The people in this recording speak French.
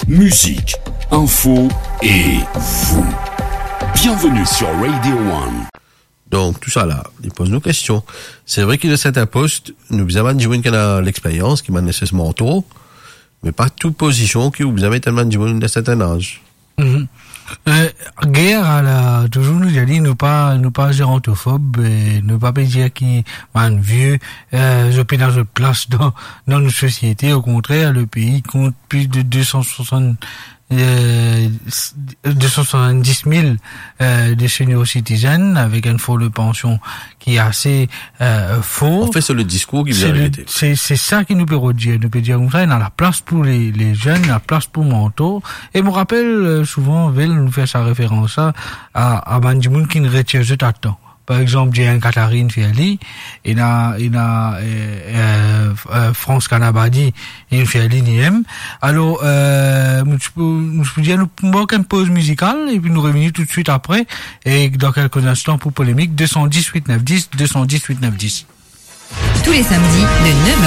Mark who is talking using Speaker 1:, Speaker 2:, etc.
Speaker 1: musique, info et vous. Bienvenue sur Radio One.
Speaker 2: Donc, tout ça là, il pose nos questions. C'est vrai qu'il y a certains postes, nous avons dit qu'on a l'expérience, qui m'a nécessairement trop, mais pas toute position qui vous avez tellement dit d'un certain âge.
Speaker 3: Guerre, toujours nous a dit, nous pas gérontophobes, ne pas dire qui, man, vieux, je peux dans une place dans nos sociétés. Au contraire, le pays compte plus de 270 000 de senior citizens avec un fonds de pension qui est assez fort.
Speaker 2: En fait, c'est le discours qui vient répéter.
Speaker 3: C'est ça qui nous peut redire. Nous peut dire comme ça, il y a la place pour les jeunes, la place pour mentors. Et me rappelle souvent, Vel nous fait sa référence à Bandimoun qui ne retient juste à temps. Par exemple, j'ai un Katharine Fiali, il a France Canabadi, une Fiali Niem. Alors, je peux dire, nous manquons une pause musicale, et puis nous revenons tout de suite après, et dans quelques instants pour polémique, 210 8 9 10, 210 8 9 10.
Speaker 4: Tous les samedis, de 9h